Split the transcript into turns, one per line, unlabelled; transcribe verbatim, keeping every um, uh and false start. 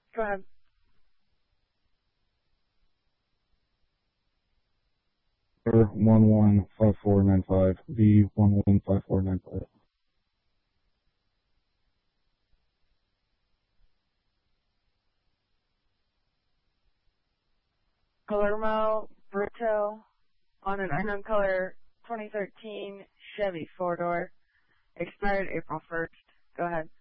Go ahead.
one one five four nine five, V one one five four nine five.
Palermo Brito on an unknown color twenty thirteen Chevy four-door, expired April first. Go ahead.